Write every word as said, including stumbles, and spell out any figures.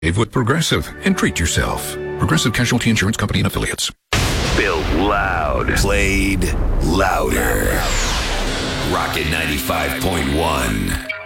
Save with Progressive and treat yourself. Progressive Casualty Insurance Company and Affiliates. Built loud. Played louder. Rocket ninety-five point one.